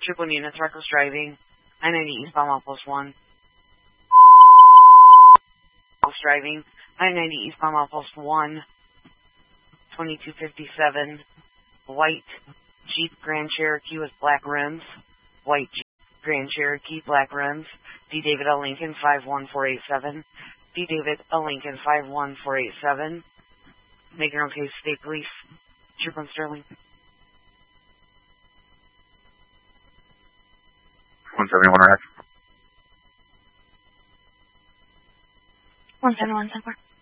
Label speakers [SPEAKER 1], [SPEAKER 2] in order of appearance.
[SPEAKER 1] Troop 1 units, reckless driving. I-90 eastbound Outpost 1. Driving. I-90 eastbound Outpost 1. 2257. White Jeep Grand Cherokee with black rims. White Jeep Grand Cherokee, black rims. D. David L. Lincoln 51487. D. David L. Lincoln 51487. Making okay, State Police. Troop 1 Sterling.
[SPEAKER 2] 171 rack.
[SPEAKER 3] 171 Temper.